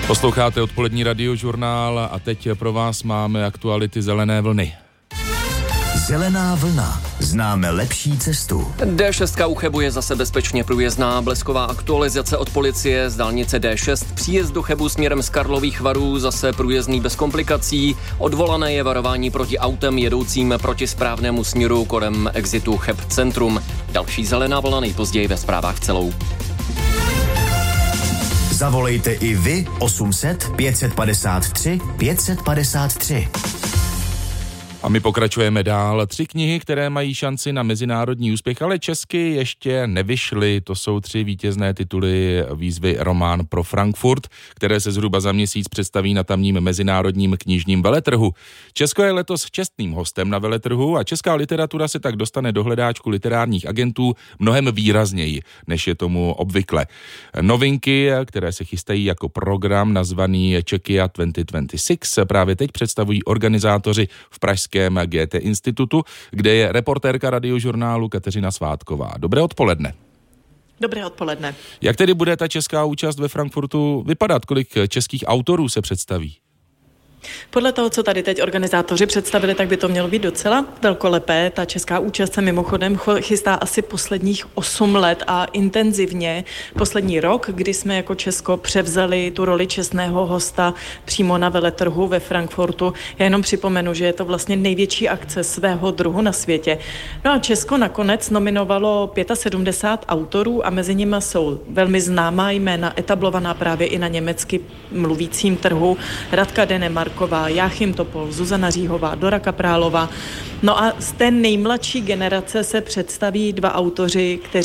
Posloucháte odpolední radiožurnál a teď pro vás máme aktuality Zelené vlny. Zelená vlna. Známe lepší cestu. D6 u Chebu je zase bezpečně průjezdná. Blesková aktualizace od policie z dálnice D6. Příjezd do Chebu směrem z Karlových Varů zase průjezdný bez komplikací. Odvolané je varování proti autem jedoucím proti správnému směru kolem exitu Cheb centrum. Další zelená vlna nejpozději ve zprávách celou. Zavolejte i vy 800 553 553. A my pokračujeme dál. 3 knihy, které mají šanci na mezinárodní úspěch, ale česky ještě nevyšly. To jsou 3 vítězné tituly výzvy Román pro Frankfurt, které se zhruba za měsíc představí na tamním mezinárodním knižním veletrhu. Česko je letos čestným hostem na veletrhu a česká literatura se tak dostane do hledáčku literárních agentů mnohem výrazněji, než je tomu obvykle. Novinky, které se chystají jako program nazvaný Czechia 2026, právě teď představují organizátoři v pražském GT institutu, kde je reportérka radiožurnálu Kateřina Svátková. Dobré odpoledne. Dobré odpoledne. Jak tedy bude ta česká účast ve Frankfurtu vypadat? Kolik českých autorů se představí? Podle toho, co tady teď organizátoři představili, tak by to mělo být docela velkolepé. Ta česká účast se mimochodem chystá asi posledních 8 let a intenzivně poslední rok, kdy jsme jako Česko převzali tu roli čestného hosta přímo na veletrhu ve Frankfurtu. Já jenom připomenu, že je to vlastně největší akce svého druhu na světě. No a Česko nakonec nominovalo 75 autorů a mezi nimi jsou velmi známá jména, etablovaná právě i na německy mluvícím trhu. Radka Denemarková, Jáchym Topol, Zuzana Říhová, Dora Kaprálová. No a z té nejmladší generace se představí 2 autoři, kteří